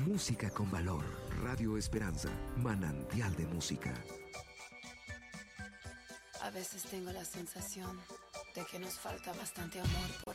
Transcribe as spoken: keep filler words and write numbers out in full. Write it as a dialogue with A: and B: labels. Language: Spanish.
A: Música con valor. Radio Esperanza, manantial de música.
B: A veces tengo la sensación de que nos falta bastante amor por